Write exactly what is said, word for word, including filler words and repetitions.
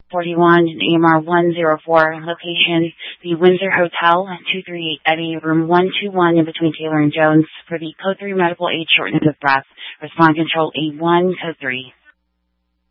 forty-one, A M R one oh four, location the Windsor Hotel, two thirty-eight Eddy, room one two one in between Taylor and Jones, for the code three medical aid shortness of breath. Respond control A one, code three.